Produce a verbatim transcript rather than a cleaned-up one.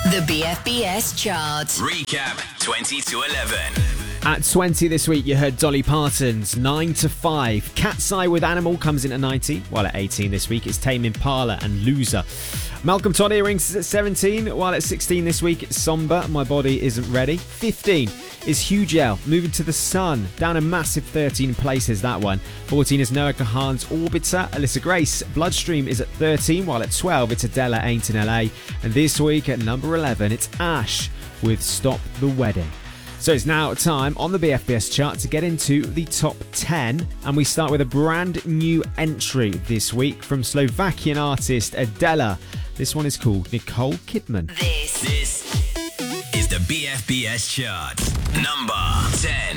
The B F B S chart. Recap twenty to eleven. At twenty this week, you heard Dolly Parton's nine to five. Cat's Eye with Animal comes in at ninety, while at eighteen this week, it's Tame Impala and Loser. Malcolm Todd Earrings is at seventeen, while at sixteen this week, it's Somber, My Body Isn't Ready. fifteen is Huge L, Moving to the Sun, down a massive thirteen places, that one. fourteen is Noah Kahan's Orbiter. Alyssa Grace, Bloodstream is at thirteen, while at twelve, it's Adela, Ain't in L A. And this week at number eleven, it's Ash with Stop the Wedding. So it's now time on the B F B S chart to get into the top ten, and we start with a brand new entry this week from Slovakian artist Adela. This one is called Nicole Kidman. This, This is the B F B S chart. Number ten.